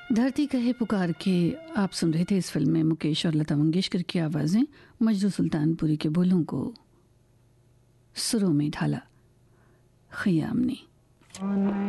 धरती कहे पुकार के आप सुन रहे थे। इस फिल्म में मुकेश और लता मंगेशकर की आवाज़ें मजरू सुल्तानपुरी के बोलों को सुरों में ढाला खयाम ने।